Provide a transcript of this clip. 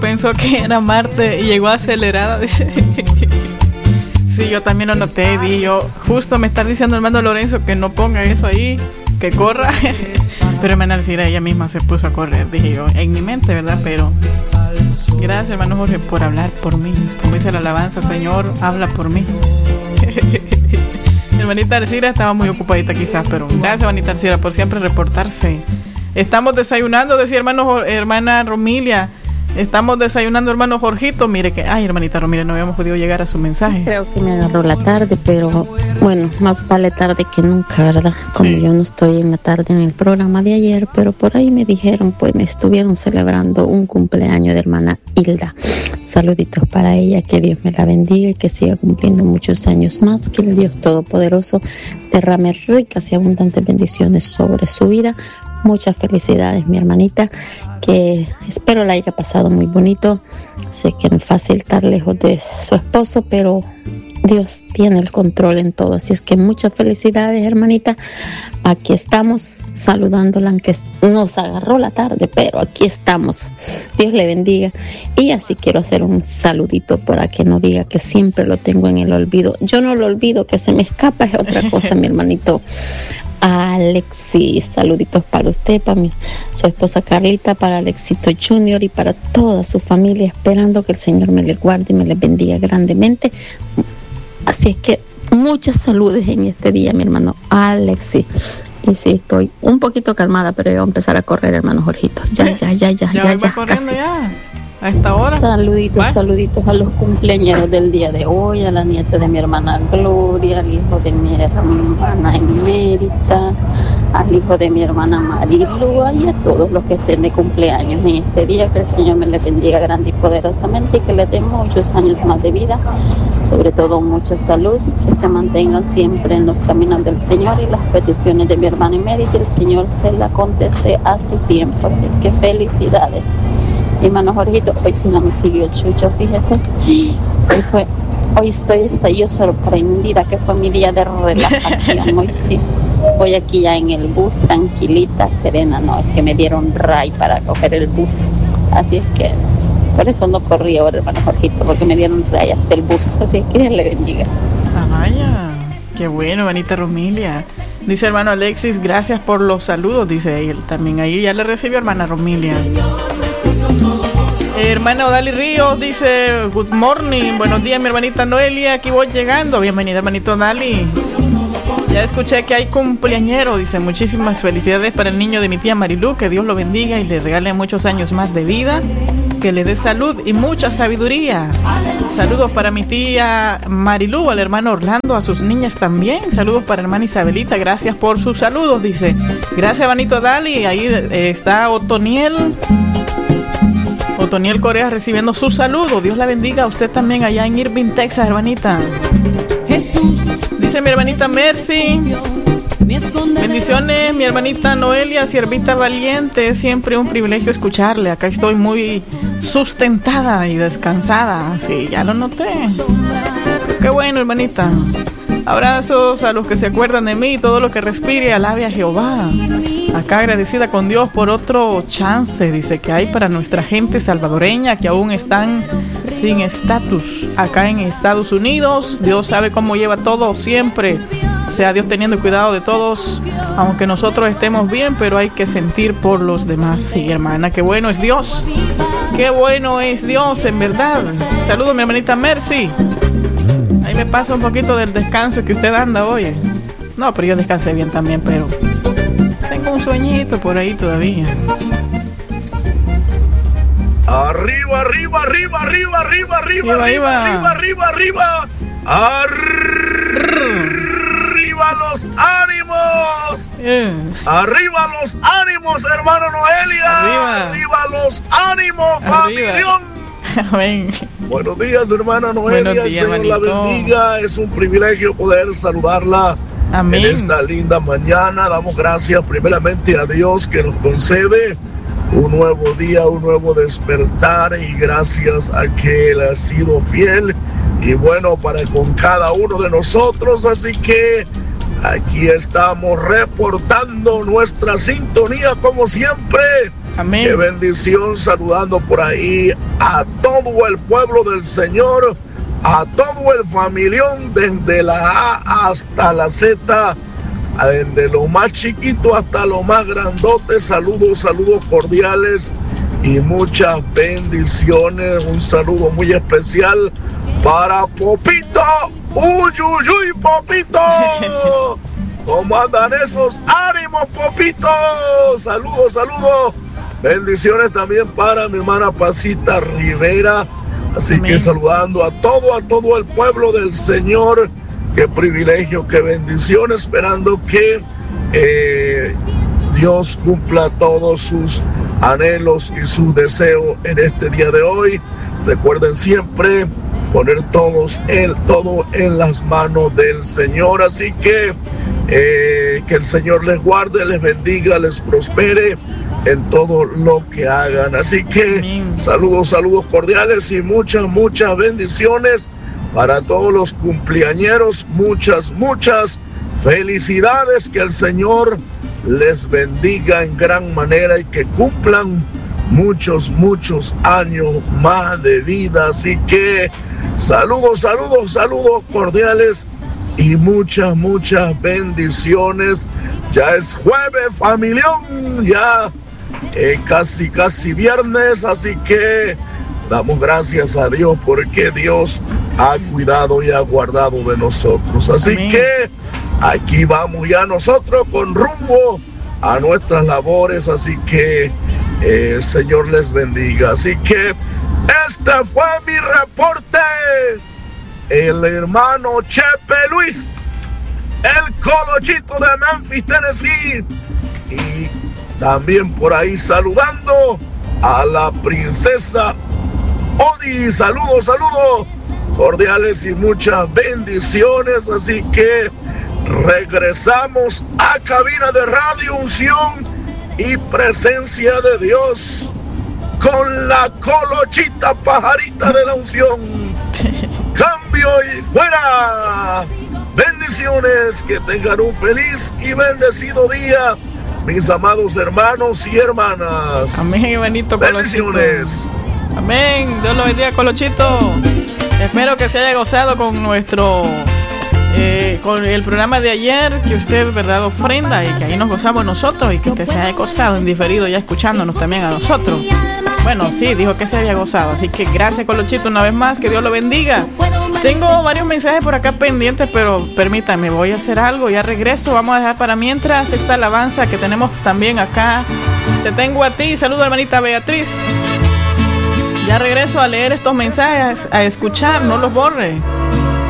Pensó que era Marte y llegó acelerada, dice. Sí, yo también lo noté, dije yo, justo me está diciendo hermano Lorenzo que no ponga eso ahí, que corra. Pero hermana Alcira, ella misma se puso a correr, dije yo, en mi mente, ¿verdad? Pero gracias hermano Jorge por hablar por mí. Como dice la alabanza, Señor, habla por mí. Hermanita Alcira estaba muy ocupadita quizás, pero gracias hermanita Alcira por siempre reportarse. Estamos desayunando, decía hermana Romilia. Estamos desayunando, hermano Jorgito. Mire que, ay, hermanita Romilia, no habíamos podido llegar a su mensaje. Creo que me agarró la tarde, pero bueno, más vale tarde que nunca, ¿verdad? Como sí. Yo no estoy en la tarde en el programa de ayer, pero por ahí me dijeron, pues me estuvieron celebrando un cumpleaños de hermana Hilda. Saluditos para ella, que Dios me la bendiga y que siga cumpliendo muchos años más, que el Dios Todopoderoso derrame ricas y abundantes bendiciones sobre su vida. Muchas felicidades, mi hermanita, que espero la haya pasado muy bonito. Sé que no es fácil estar lejos de su esposo, pero Dios tiene el control en todo. Así es que muchas felicidades, hermanita. Aquí estamos saludándola, aunque nos agarró la tarde, pero aquí estamos. Dios le bendiga. Y así quiero hacer un saludito para que no diga que siempre lo tengo en el olvido. Yo no lo olvido, que se me escapa es otra cosa, mi hermanito Alexis. Saluditos para usted, para su esposa Carlita, para Alexito Junior y para toda su familia, esperando que el Señor me les guarde y me les bendiga grandemente. Así es que muchas saludes en este día, mi hermano Alexis. Y sí, estoy un poquito calmada, pero voy a empezar a correr, hermano Jorgito. Ya, casi. Ya. A esta hora. Saluditos a los cumpleaños del día de hoy, a la nieta de mi hermana Gloria, al hijo de mi hermana Emérita, al hijo de mi hermana Marilu y a todos los que estén de cumpleaños en este día. Que el Señor me les bendiga grande y poderosamente y que les dé muchos años más de vida, sobre todo mucha salud, que se mantengan siempre en los caminos del Señor y las peticiones de mi hermana Emérita, el Señor se la conteste a su tiempo. Así es que felicidades. Hermano Jorgito, hoy sí no me siguió Chucho, fíjese. Hoy estoy yo sorprendida, que fue mi día de relajación. Hoy sí, voy aquí ya en el bus, tranquilita, serena. No, es que me dieron ray para coger el bus. Así es que por eso no corrí ahora, hermano Jorgito, porque me dieron ray hasta el bus. Así es que Dios le bendiga. Vaya, qué bueno, hermanita Romilia. Dice hermano Alexis, gracias por los saludos, dice él. También ahí ya le recibió hermana Romilia. Hermana Odali Ríos dice, good morning, buenos días mi hermanita Noelia, aquí voy llegando. Bienvenida hermanito Odali. Ya escuché que hay cumpleañero, dice, muchísimas felicidades para el niño de mi tía Marilu, que Dios lo bendiga y le regale muchos años más de vida, que le dé salud y mucha sabiduría. Saludos para mi tía Marilu, al hermano Orlando, a sus niñas también. Saludos para hermana Isabelita, gracias por sus saludos, dice. Gracias hermanito Odali, ahí está Otoniel Corea recibiendo su saludo. Dios la bendiga a usted también allá en Irving, Texas, hermanita. Jesús. Dice mi hermanita Mercy. Bendiciones, mi hermanita Noelia, siervita valiente. Es siempre un privilegio escucharle. Acá estoy muy sustentada y descansada. Sí, ya lo noté. Qué bueno, hermanita. Abrazos a los que se acuerdan de mí y todo lo que respire, alabe a Jehová. Acá agradecida con Dios por otro chance, dice, que hay para nuestra gente salvadoreña que aún están sin estatus acá en Estados Unidos. Dios sabe cómo lleva todo siempre. Sea Dios teniendo cuidado de todos, aunque nosotros estemos bien, pero hay que sentir por los demás. Sí, hermana, qué bueno es Dios. Qué bueno es Dios, en verdad. Saludos, mi hermanita Mercy. Ahí me pasa un poquito del descanso que usted anda hoy. No, pero yo descansé bien también, pero tengo un sueñito por ahí todavía. Arriba, arriba, arriba, arriba, arriba, arriba, arriba, arriba, arriba, arriba los ánimos. Arriba los ánimos, hermano Noelia. Arriba los ánimos, familión. Amén. Buenos días, hermana Noelia. Buenos días, el Señor la bendiga. Es un privilegio poder saludarla. Amén. En esta linda mañana. Damos gracias primeramente a Dios que nos concede un nuevo día, un nuevo despertar, y gracias a que Él ha sido fiel y bueno para con cada uno de nosotros. Así que aquí estamos reportando nuestra sintonía como siempre Amén. Qué bendición, saludando por ahí a todo el pueblo del Señor, a todo el familión, desde la A hasta la Z, desde lo más chiquito hasta lo más grandote. Saludos cordiales y muchas bendiciones. Un saludo muy especial para Popito. ¡Uy, uy, uy, Popito! ¿Cómo andan esos ánimos, Popito? Saludos. Bendiciones también para mi hermana Pasita Rivera. Así Amén. Que saludando a todo el pueblo del Señor. Qué privilegio, qué bendición, esperando que Dios cumpla todos sus anhelos y sus deseos en este día de hoy. Recuerden siempre poner todo en las manos del Señor. Así que el Señor les guarde, les bendiga, les prospere en todo lo que hagan. Así que Amén. Saludos cordiales y muchas bendiciones para todos los cumpleañeros. Muchas felicidades, que el Señor les bendiga en gran manera y que cumplan muchos años más de vida. Así que saludos cordiales y muchas bendiciones. Ya es jueves, familión, ya casi viernes, así que damos gracias a Dios porque Dios ha cuidado y ha guardado de nosotros. Así Amén. Que aquí vamos ya nosotros con rumbo a nuestras labores, así que el Señor les bendiga. Así que este fue mi reporte. El hermano Chepe Luis, el Colochito de Memphis, Tennessee, y también por ahí saludando a la princesa Odi. Saludos cordiales y muchas bendiciones. Así que regresamos a cabina de Radio Unción y presencia de Dios con la Colochita pajarita de la unción. Cambio y fuera. Bendiciones, que tengan un feliz y bendecido día, mis amados hermanos y hermanas. Amén, Benito. Bendiciones. Colochito. Amén. Dios lo bendiga, Colochito. Espero que se haya gozado con nuestro con el programa de ayer, que usted, verdad, ofrenda, y que ahí nos gozamos nosotros, y que usted se haya gozado en diferido ya escuchándonos también a nosotros. Bueno, sí, dijo que se había gozado, así que gracias, Colochito, una vez más, que Dios lo bendiga. Tengo varios mensajes por acá pendientes, pero permítanme, voy a hacer algo, ya regreso. Vamos a dejar para mientras esta alabanza que tenemos también acá. Te tengo a ti, saludo, hermanita Beatriz. Ya regreso a leer estos mensajes, a escuchar, no los borre.